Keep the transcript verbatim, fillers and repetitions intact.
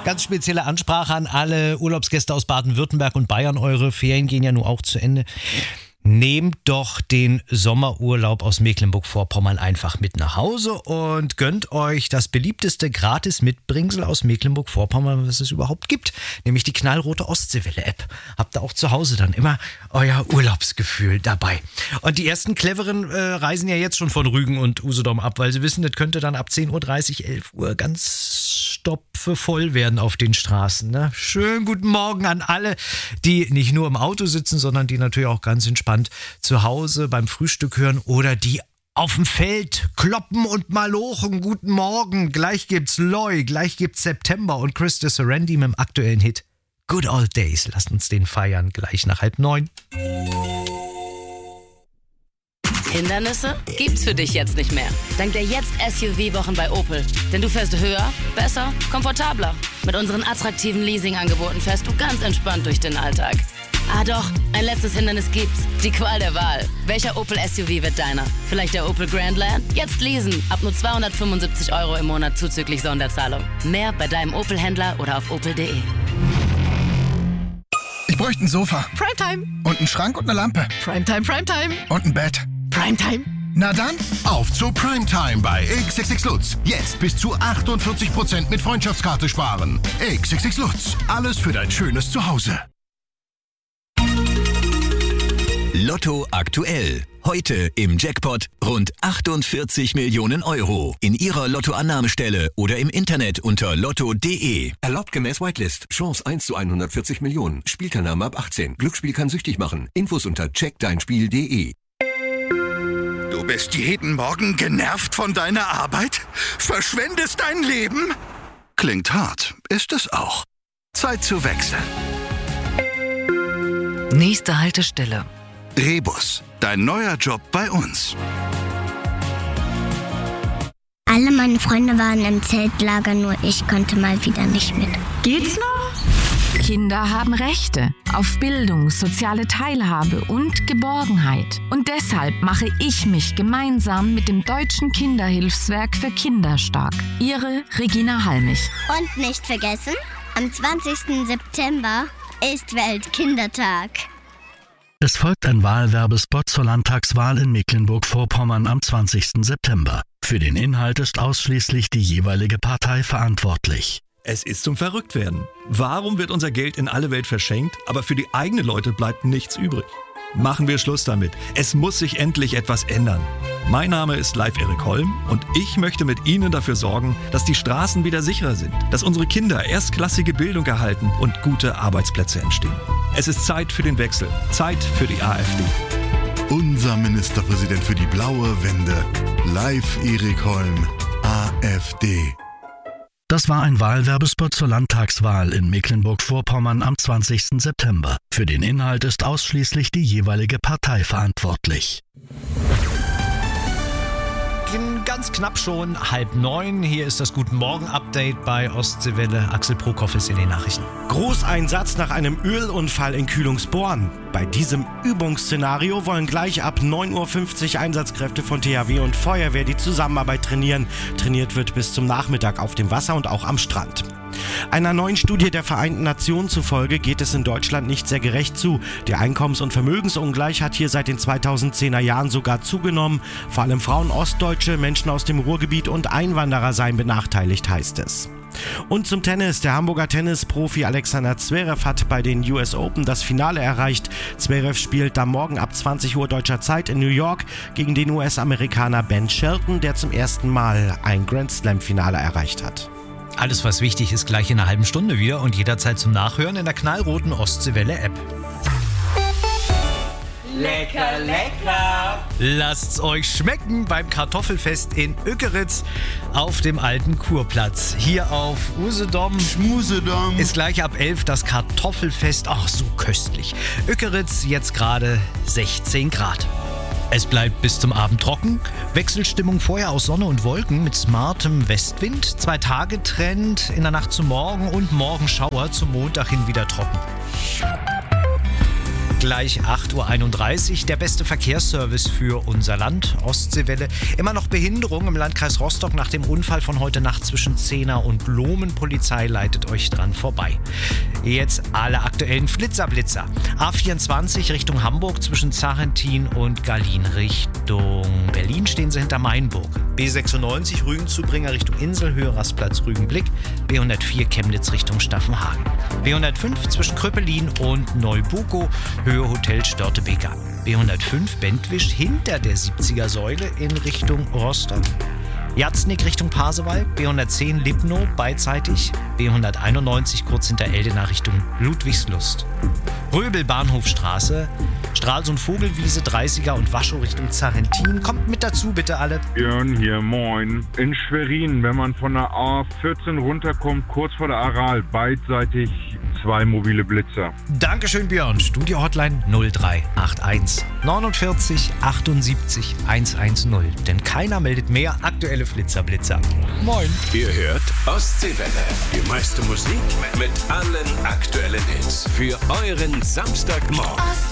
Ganz spezielle Ansprache an alle Urlaubsgäste aus Baden-Württemberg und Bayern. Eure Ferien gehen ja nun auch zu Ende. Nehmt doch den Sommerurlaub aus Mecklenburg-Vorpommern einfach mit nach Hause und gönnt euch das beliebteste Gratis-Mitbringsel aus Mecklenburg-Vorpommern, was es überhaupt gibt, nämlich die knallrote Ostseewelle-App. Habt ihr auch zu Hause dann immer euer Urlaubsgefühl dabei. Und die ersten Cleveren äh, reisen ja jetzt schon von Rügen und Usedom ab, weil sie wissen, das könnte dann ab zehn Uhr dreißig, elf Uhr ganz stopfevoll werden auf den Straßen. Ne? Schönen guten Morgen an alle, die nicht nur im Auto sitzen, sondern die natürlich auch ganz entspannt zu Hause beim Frühstück hören oder die auf dem Feld kloppen und malochen. Guten Morgen, gleich gibt's Loy, gleich gibt's September und Chris de Serendi mit dem aktuellen Hit Good Old Days. Lasst uns den feiern, gleich nach halb neun. Hindernisse gibt's für dich jetzt nicht mehr. Dank der Jetzt-S U V-Wochen bei Opel. Denn du fährst höher, besser, komfortabler. Mit unseren attraktiven Leasing-Angeboten fährst du ganz entspannt durch den Alltag. Ah doch, ein letztes Hindernis gibt's. Die Qual der Wahl. Welcher Opel S U V wird deiner? Vielleicht der Opel Grandland? Jetzt leasen. Ab nur zweihundertfünfundsiebzig Euro im Monat zuzüglich Sonderzahlung. Mehr bei deinem Opel-Händler oder auf opel punkt de. Ich bräuchte ein Sofa. Primetime. Und einen Schrank und eine Lampe. Primetime, Primetime. Und ein Bett. Primetime. Na dann, auf zu Primetime bei X X X Lutz. Jetzt bis zu achtundvierzig Prozent mit Freundschaftskarte sparen. X X X Lutz. Alles für dein schönes Zuhause. Lotto aktuell. Heute im Jackpot rund achtundvierzig Millionen Euro. In Ihrer Lottoannahmestelle oder im Internet unter lotto punkt de. Erlaubt gemäß Whitelist. Chance eins zu hundertvierzig Millionen. Spielteilnahme ab achtzehn. Glücksspiel kann süchtig machen. Infos unter check dein spiel punkt de. Du bist jeden Morgen genervt von deiner Arbeit? Verschwendest dein Leben? Klingt hart, ist es auch. Zeit zu wechseln. Nächste Haltestelle. Rebus, dein neuer Job bei uns. Alle meine Freunde waren im Zeltlager, nur ich konnte mal wieder nicht mit. Geht's noch? Kinder haben Rechte auf Bildung, soziale Teilhabe und Geborgenheit. Und deshalb mache ich mich gemeinsam mit dem Deutschen Kinderhilfswerk für Kinder stark. Ihre Regina Halmich. Und nicht vergessen, am zwanzigsten September ist Weltkindertag. Es folgt ein Wahlwerbespot zur Landtagswahl in Mecklenburg-Vorpommern am zwanzigsten September. Für den Inhalt ist ausschließlich die jeweilige Partei verantwortlich. Es ist zum Verrücktwerden. Warum wird unser Geld in alle Welt verschenkt, aber für die eigenen Leute bleibt nichts übrig? Machen wir Schluss damit. Es muss sich endlich etwas ändern. Mein Name ist Leif Erik Holm und ich möchte mit Ihnen dafür sorgen, dass die Straßen wieder sicherer sind, dass unsere Kinder erstklassige Bildung erhalten und gute Arbeitsplätze entstehen. Es ist Zeit für den Wechsel, Zeit für die AfD. Unser Ministerpräsident für die blaue Wende, Leif Erik Holm, AfD. Das war ein Wahlwerbespot zur Landtagswahl in Mecklenburg-Vorpommern am zwanzigsten September. Für den Inhalt ist ausschließlich die jeweilige Partei verantwortlich. Ganz knapp schon halb neun. Hier ist das Guten Morgen-Update bei Ostseewelle. Axel Prokop ist in den Nachrichten. Großeinsatz nach einem Ölunfall in Kühlungsborn. Bei diesem Übungsszenario wollen gleich ab neun Uhr fünfzig Einsatzkräfte von T H W und Feuerwehr die Zusammenarbeit trainieren. Trainiert wird bis zum Nachmittag auf dem Wasser und auch am Strand. Einer neuen Studie der Vereinten Nationen zufolge geht es in Deutschland nicht sehr gerecht zu. Die Einkommens- und Vermögensungleichheit hat hier seit den zweitausendzehner Jahren sogar zugenommen. Vor allem Frauen, Ostdeutsche, Menschen aus dem Ruhrgebiet und Einwanderer seien benachteiligt, heißt es. Und zum Tennis. Der Hamburger Tennisprofi Alexander Zverev hat bei den U S Open das Finale erreicht. Zverev spielt am Morgen ab zwanzig Uhr deutscher Zeit in New York gegen den U S-Amerikaner Ben Shelton, der zum ersten Mal ein Grand-Slam-Finale erreicht hat. Alles, was wichtig ist, gleich in einer halben Stunde wieder und jederzeit zum Nachhören in der knallroten Ostseewelle-App. Lecker, lecker! Lasst's euch schmecken beim Kartoffelfest in Ückeritz auf dem alten Kurplatz. Hier auf Usedom. Schmusedom. Ist gleich ab elf das Kartoffelfest. Ach, so köstlich. Ückeritz jetzt gerade sechzehn Grad. Es bleibt bis zum Abend trocken. Wechselstimmung vorher aus Sonne und Wolken mit smartem Westwind. Zwei Tage Trend in der Nacht zum Morgen und Morgenschauer zum Montag hin wieder trocken. Gleich acht Uhr einunddreißig, der beste Verkehrsservice für unser Land, Ostseewelle. Immer noch Behinderung im Landkreis Rostock nach dem Unfall von heute Nacht zwischen Zehner und Lohmen. Polizei leitet euch dran vorbei. Jetzt alle aktuellen Flitzerblitzer. A vierundzwanzig Richtung Hamburg zwischen Zarentin und Gallin Richtung Berlin stehen sie hinter Mainburg. B sechsundneunzig Rügen-Zubringer Richtung Inselhöhe, Rastplatz Rügenblick. B hundertvier Chemnitz Richtung Staffenhagen. B hundertfünf zwischen Kröpelin und Neubuko, Höhe Hotel Störtebeker. B hundertfünf Bentwisch hinter der siebziger Säule in Richtung Rostock. Jatznik Richtung Pasewalk, B hundertzehn Lipno beidseitig, B hunderteinundneunzig kurz hinter Eldena Richtung Ludwigslust. Röbel Bahnhofstraße, Stralsund Vogelwiese, dreißiger und Waschow Richtung Zarentin. Kommt mit dazu bitte alle. Björn hier, moin. In Schwerin, wenn man von der A vierzehn runterkommt, kurz vor der Aral, beidseitig zwei mobile Blitzer. Dankeschön Björn. Studio Hotline null drei acht eins neunundvierzig achtundsiebzig hundertzehn. Denn keiner meldet mehr aktuelle Flitzerblitzer. Moin. Ihr hört Ostseewelle. Die meiste Musik mit allen aktuellen Hits. Für euren Samstagmorgen.